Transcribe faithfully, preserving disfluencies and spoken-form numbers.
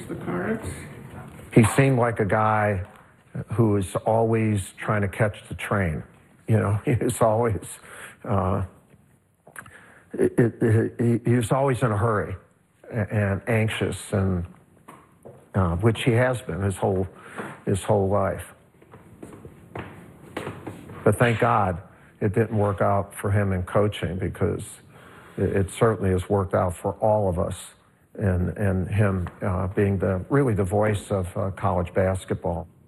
the cards. He seemed like a guy who was always trying to catch the train. You know, he was always, uh, it, it, it, he was always in a hurry and anxious, and uh, which he has been his whole, his whole life. But thank God it didn't work out for him in coaching, because it, it certainly has worked out for all of us, and, and him uh, being the really the voice of uh, college basketball.